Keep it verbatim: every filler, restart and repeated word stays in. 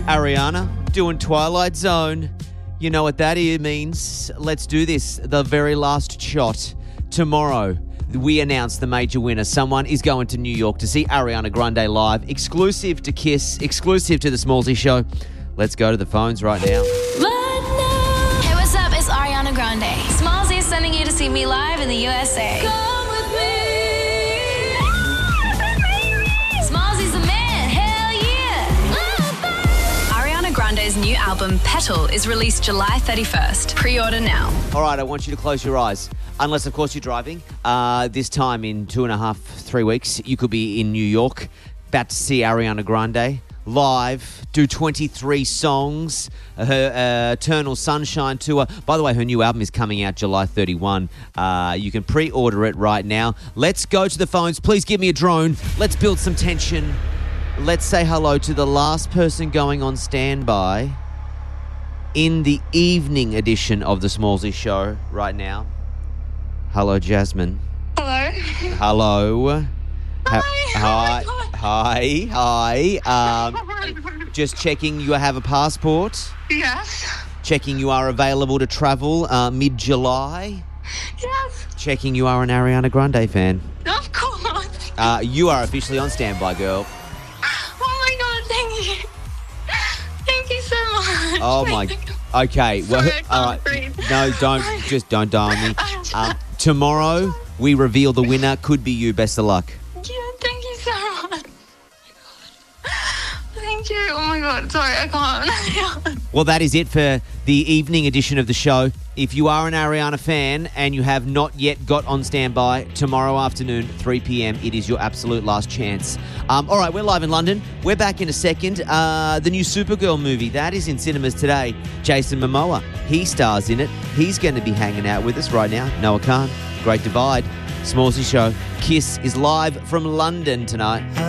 Ariana doing Twilight Zone. You know what that here means. Let's do this. The very last shot. Tomorrow, we announce the major winner. Someone is going to New York to see Ariana Grande live. Exclusive to Kiss. Exclusive to the Smallsy Show. Let's go to the phones right now. Hey, what's up? It's Ariana Grande. Smallsy is sending you to see me live in the U S A. Come with me. Smallsy's the man. Hell yeah. Ariana Grande's new album, Petal, is released July thirty-first. Pre-order now. All right, I want you to close your eyes. Unless, of course, you're driving. Uh, this time in two and a half, three weeks, you could be in New York, about to see Ariana Grande live, do twenty-three songs, her uh, Eternal Sunshine tour. By the way, her new album is coming out July thirty-first. Uh, you can pre-order it right now. Let's go to the phones. Please give me a drone. Let's build some tension. Let's say hello to the last person going on standby in the evening edition of the Smallsy Show right now. Hello, Jasmine. Hello. Hello. Hi. Hi. Oh Hi. Hi. Um, just checking you have a passport. Yes. Checking you are available to travel uh, mid-July. Yes. Checking you are an Ariana Grande fan. Of course. Uh, you are officially on standby, girl. Oh my God! Thank you. Thank you so much. Oh my. Okay. Well, Sorry, I can't all right. breathe. No, don't. Just don't die on me. Um, tomorrow we reveal the winner. Could be you. Best of luck. Yeah, thank you so much. Thank you. Oh my God. Sorry, I can't. Well, that is it for the evening edition of the show. If you are an Ariana fan and you have not yet got on standby, tomorrow afternoon, three p.m, it is your absolute last chance. Um, all right, we're live in London. We're back in a second. Uh, the new Supergirl movie, that is in cinemas today. Jason Momoa, he stars in it. He's going to be hanging out with us right now. Noah Khan, Great Divide, Smallsy Show. Kiss is live from London tonight.